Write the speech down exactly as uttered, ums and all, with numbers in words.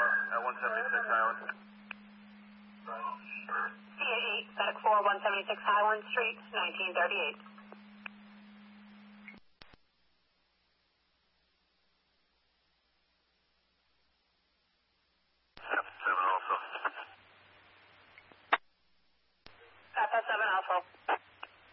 at one seventy-six Highland. C A eight, Medic four, one seventy-six Highland Street, nineteen thirty-eight.